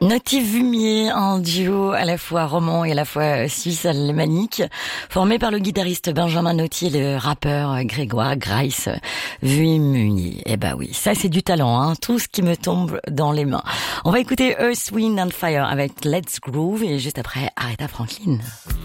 Naughty Vumier, un duo à la fois roman et à la fois suisse alémanique, formé par le guitariste Benjamin Naughty et le rappeur Grégoire Grice Vumier. Eh ben oui, ça c'est du talent, hein, tout ce qui me tombe dans les mains. On va écouter Earth, Wind and Fire avec Let's Groove et juste après Aretha Franklin.